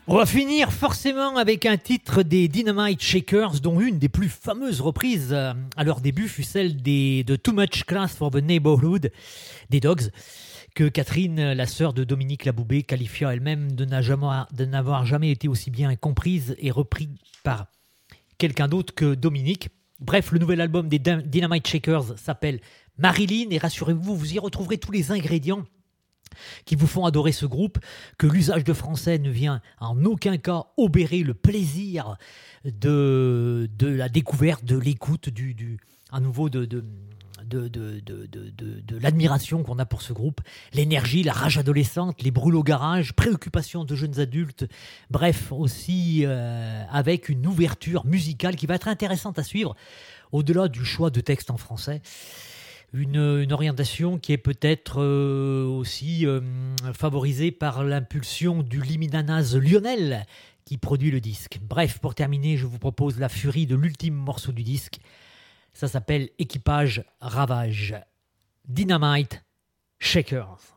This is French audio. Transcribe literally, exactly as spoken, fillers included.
On va finir forcément avec un titre des Dynamite Shakers, dont une des plus fameuses reprises euh, à leur début fut celle des, de Too Much Class for the Neighborhood des Dogs, que Catherine, la sœur de Dominique Laboubé, qualifia elle-même de, n'a jamais, de n'avoir jamais été aussi bien comprise et reprise par quelqu'un d'autre que Dominique. Bref, le nouvel album des Dynamite Shakers s'appelle Marilyn, et rassurez-vous, vous y retrouverez tous les ingrédients qui vous font adorer ce groupe, que l'usage de français ne vient en aucun cas obérer le plaisir de, de la découverte, de l'écoute, du, du, à nouveau de, de, de, de, de, de, de, de l'admiration qu'on a pour ce groupe, l'énergie, la rage adolescente, les brûles au garage, préoccupations de jeunes adultes, bref, aussi euh, avec une ouverture musicale qui va être intéressante à suivre, au-delà du choix de textes en français. Une, une orientation qui est peut-être euh, aussi euh, favorisée par l'impulsion du liminanase Lionel qui produit le disque. Bref, pour terminer, je vous propose la furie de l'ultime morceau du disque. Ça s'appelle Équipage Ravage. Dynamite Shakers.